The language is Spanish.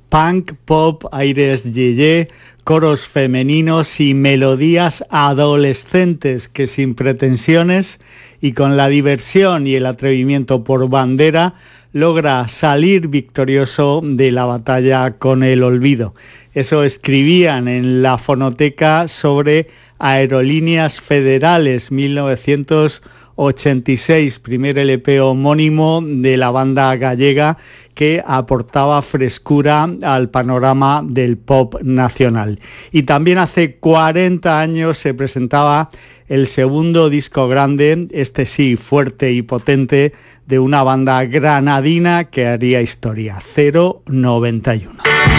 punk, pop, aires yeye, coros femeninos y melodías adolescentes que sin pretensiones y con la diversión y el atrevimiento por bandera logra salir victorioso de la batalla con el olvido. Eso escribían en la fonoteca sobre Aerolíneas Federales 1986, primer LP homónimo de la banda gallega que aportaba frescura al panorama del pop nacional. Y también hace 40 años se presentaba el segundo disco grande, este sí, fuerte y potente, de una banda granadina que haría historia, 091.